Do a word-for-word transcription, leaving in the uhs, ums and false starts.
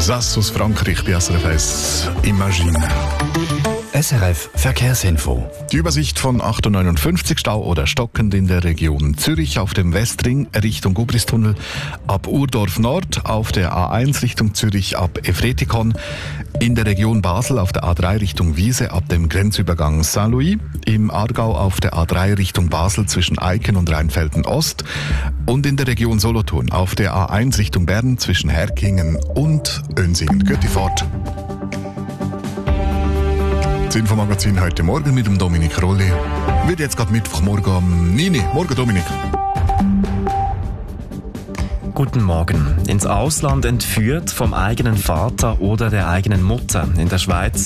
Das aus Frankreich bei S R F eins Imagine. S R F Verkehrsinfo. Die Übersicht von achtundneunundfünfzig Stau oder stockend in der Region Zürich auf dem Westring Richtung Gubristunnel, ab Urdorf Nord auf der A eins Richtung Zürich ab Efretikon, in der Region Basel auf der A drei Richtung Wiese ab dem Grenzübergang Saint-Louis, im Aargau auf der A drei Richtung Basel zwischen Eiken und Rheinfelden Ost und in der Region Solothurn auf der A eins Richtung Bern zwischen Herkingen und Önsingen. Gute Fahrt. Das Infomagazin heute Morgen mit dem Dominik Rolli. Wird jetzt gerade Mittwochmorgen am neun Uhr. Morgen, Dominik. Guten Morgen. Ins Ausland entführt vom eigenen Vater oder der eigenen Mutter. In der Schweiz